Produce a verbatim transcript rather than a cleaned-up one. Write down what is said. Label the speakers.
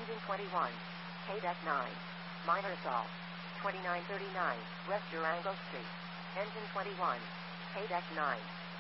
Speaker 1: Engine twenty-one. K-Deck nine. Minor assault. twenty-nine thirty-nine, West Durango Street. Engine twenty-one. K-Deck nine.